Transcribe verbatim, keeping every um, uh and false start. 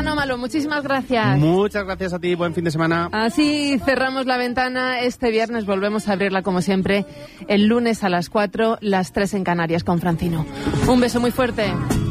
Anómalo, muchísimas gracias. Muchas gracias a ti, buen fin de semana. Así cerramos la ventana. Este viernes volvemos a abrirla como siempre el lunes a las cuatro, las tres en Canarias con Francino. Un beso muy fuerte.